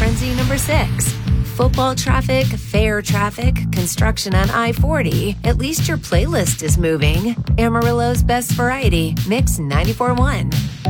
frenzy number 6. Football traffic, fair traffic, construction on I-40. At least your playlist is moving. Amarillo's best variety, Mix 94.1.